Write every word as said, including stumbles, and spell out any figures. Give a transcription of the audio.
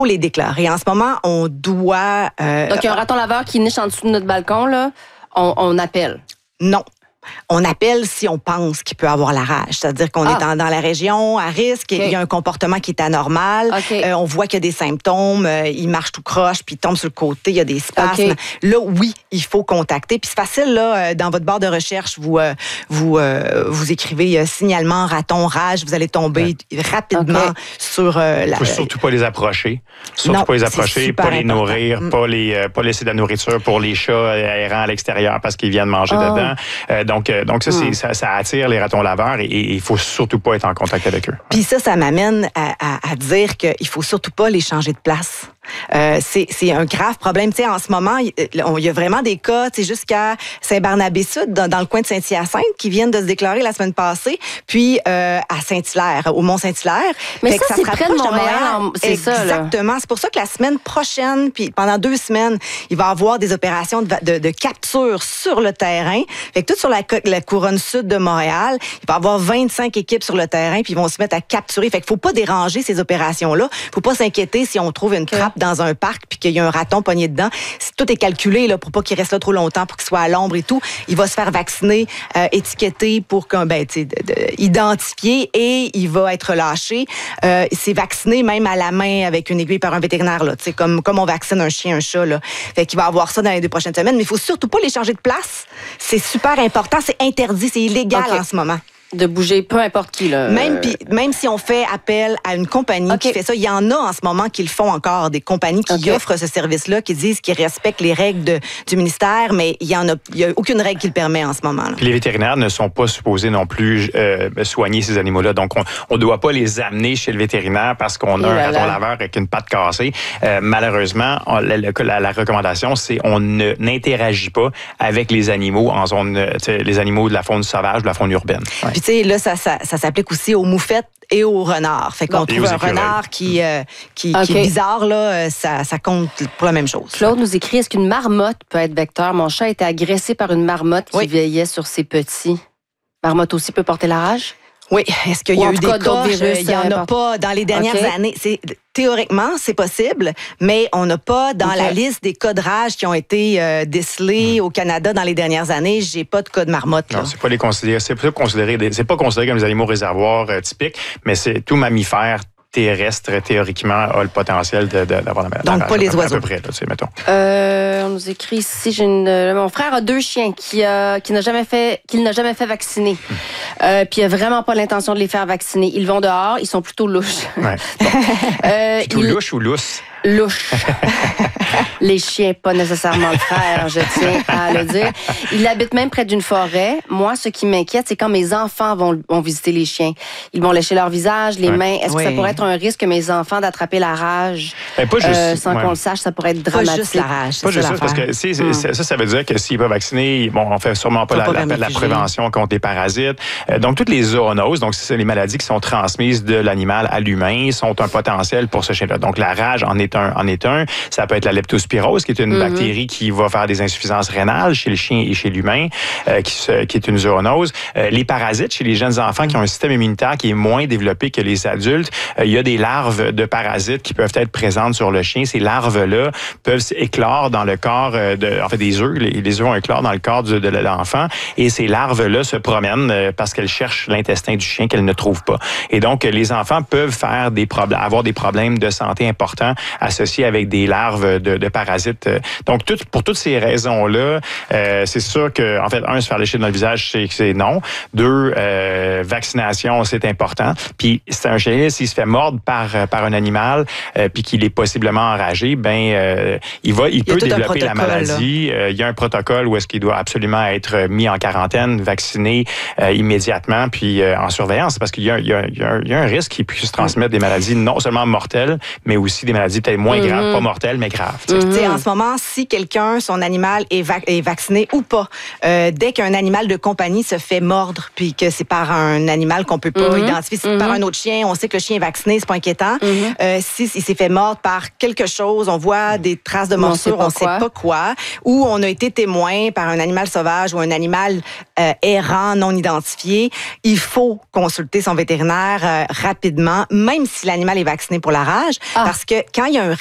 les déclarer. En ce moment, on doit... Euh, Donc, il y a un raton laveur qui niche en dessous de notre balcon, là, on, on appelle. Non. On appelle si on pense qu'il peut avoir la rage. C'est-à-dire qu'on ah. est dans, dans la région à risque, okay. il y a un comportement qui est anormal, okay. euh, on voit qu'il y a des symptômes, euh, il marche tout croche, puis il tombe sur le côté, il y a des spasmes. Okay. Là, oui, il faut contacter. Puis c'est facile, là, dans votre barre de recherche, vous euh, vous, euh, vous écrivez euh, signalement raton rage, vous allez tomber ouais. rapidement okay. sur euh, la... Il ne faut surtout pas les approcher. Surtout non, pas les approcher, pas les important. nourrir, mm. pas, les, euh, pas laisser de la nourriture pour les chats errants à l'extérieur parce qu'ils viennent manger oh. dedans. Euh, donc, euh, donc ça, c'est, ça, ça attire les ratons laveurs et il faut surtout pas être en contact avec eux. Puis ça, ça m'amène à, à, à dire qu'il faut surtout pas les changer de place. Euh, c'est, c'est un grave problème. Tu sais, en ce moment, il y a vraiment des cas, tu sais, jusqu'à Saint-Barnabé-Sud, dans, dans le coin de Saint-Hyacinthe, qui viennent de se déclarer la semaine passée, puis euh, à Saint-Hilaire, au Mont-Saint-Hilaire. Mais ça, ça, c'est près de Montréal, de Montréal. C'est Exactement. ça, là. Exactement. C'est pour ça que la semaine prochaine, puis pendant deux semaines, il va y avoir des opérations de, de, de capture sur le terrain. Fait que tout sur la, la couronne sud de Montréal, il va y avoir vingt-cinq équipes sur le terrain, puis ils vont se mettre à capturer. Fait qu'il faut pas déranger ces opérations-là. Faut pas s'inquiéter si on trouve une trappe okay. dans un parc puis qu'il y a un raton pogné dedans. Tout est calculé là, pour pas qu'il reste là trop longtemps, pour qu'il soit à l'ombre et tout. Il va se faire vacciner, euh, étiqueter pour qu'on, ben, tu sais, identifier et il va être lâché. Euh, c'est vacciné même à la main avec une aiguille par un vétérinaire, là, comme, comme on vaccine un chien, un chat. Là. Fait qu'il va avoir ça dans les deux prochaines semaines. Mais il faut surtout pas les changer de place. C'est super important. C'est interdit. C'est illégal okay. en ce moment. De bouger, peu importe qui. Là. Même, pis, même si on fait appel à une compagnie okay. qui fait ça, il y en a en ce moment qui le font encore, des compagnies qui okay. offrent ce service-là, qui disent qu'ils respectent les règles de, du ministère, mais il y en a, il y a aucune règle qui le permet en ce moment. Là. Puis les vétérinaires ne sont pas supposés non plus euh, soigner ces animaux-là. Donc, on ne doit pas les amener chez le vétérinaire parce qu'on a Et un voilà. raton laveur avec une patte cassée. Euh, malheureusement, on, la, la, la recommandation, c'est on ne, n'interagit pas avec les animaux en zone, les animaux de la faune sauvage, de la faune urbaine. Ouais. Tu sais, là, ça, ça, ça s'applique aussi aux moufettes et aux renards. Fait qu'on bon, trouve un renard qui, euh, qui, okay. qui est bizarre, là, ça, ça compte pour la même chose. Claude nous écrit, est-ce qu'une marmotte peut être vecteur? Mon chat a été agressé par une marmotte qui oui. veillait sur ses petits. Marmotte aussi peut porter la rage? Oui. Est-ce qu'il y a Ou eu des cas? Il n'y en a pas dans les dernières okay. années. C'est, théoriquement, c'est possible, mais on n'a pas dans okay. la liste des cas de rage qui ont été euh, décelés mmh. au Canada dans les dernières années. J'ai pas de cas de marmotte. Là. Non, c'est pas les considérer. C'est pas considéré. Des, c'est pas considéré comme des animaux réservoirs euh, typiques, mais c'est tout mammifère terrestre, théoriquement, a le potentiel de, de, d'avoir la maladie. Donc, pas les à oiseaux. À peu près, là, tu sais, mettons. Euh, on nous écrit ici, j'ai une, mon frère a deux chiens qui, euh, qui n'a jamais fait, qu'il n'a jamais fait vacciner. Hum. Euh, puis il n'a vraiment pas l'intention de les faire vacciner. Ils vont dehors, ils sont plutôt louches. Ouais. Bon. euh, plutôt il... louches ou lousses? Louche. Les chiens, pas nécessairement le frère, je tiens à le dire. Il habite même près d'une forêt. Moi, ce qui m'inquiète, c'est quand mes enfants vont, vont visiter les chiens. Ils vont lécher leur visage, les ouais. mains. Est-ce oui. que ça pourrait être un risque que mes enfants d'attraper la rage ben, pas juste, euh, sans ouais. qu'on le sache? Ça pourrait être dramatique. Pas juste la rage. Pas juste ça, parce que si, hum. ça, ça veut dire que s'ils peuvent vacciner, bon, on fait sûrement pas, la, pas la, la prévention contre les parasites. Euh, donc, toutes les zoonoses, donc c'est les maladies qui sont transmises de l'animal à l'humain, sont un potentiel pour ce chien-là. Donc, la rage en est un, en est un. Ça peut être la leptospirose, qui est une mm-hmm. bactérie qui va faire des insuffisances rénales chez le chien et chez l'humain, euh, qui, qui est une zoonose. Euh, les parasites, chez les jeunes enfants qui ont un système immunitaire qui est moins développé que les adultes, euh, il y a des larves de parasites qui peuvent être présentes sur le chien. Ces larves-là peuvent éclore dans le corps, de, en fait, des œufs. Les, les œufs ont éclore dans le corps de, de l'enfant. Et ces larves-là se promènent euh, parce qu'elles cherchent l'intestin du chien qu'elles ne trouvent pas. Et donc, les enfants peuvent faire des problèmes, avoir des problèmes de santé importants associés avec des larves de, de parasites. Donc, tout, pour toutes ces raisons-là, euh, c'est sûr que, en fait, un, se faire lécher dans le visage, c'est, c'est non. Deux, euh, vaccination, c'est important. Puis, c'est un chien, s'il se fait mordre par, par un animal, euh, puis qu'il est possiblement enragé, ben, euh, il va, il, il peut développer la maladie. Euh, il y a un protocole où est-ce qu'il doit absolument être mis en quarantaine, vacciné euh, immédiatement, puis euh, en surveillance, parce qu'il y a, il y a, il y a, un, il y a un risque qu'il puisse transmettre des maladies non seulement mortelles, mais aussi des maladies peut-être moins graves, mm-hmm. pas mortelles, mais graves. Mm-hmm. En ce moment, si quelqu'un, son animal est, vac- est vacciné ou pas, euh, dès qu'un animal de compagnie se fait mordre, puis que c'est par un animal qu'on peut pas mm-hmm. identifier, si c'est mm-hmm. par un autre chien, on sait que le chien est vacciné, c'est pas inquiétant. Mm-hmm. Euh, si il s'est fait mordre par quelque chose, on voit des traces de morsure, on ne sait pas quoi, ou on a été témoin par un animal sauvage ou un animal euh, errant, non identifié, il faut consulter son vétérinaire euh, rapidement, même si l'animal est vacciné pour la rage, ah. parce que quand il y a un